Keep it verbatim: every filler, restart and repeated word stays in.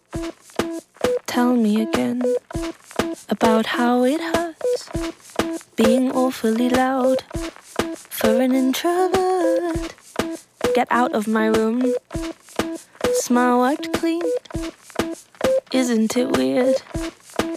Tell me again about how it hurts being awfully loud for an introvert. Get out of my room. Smile wiped clean. Isn't it weird?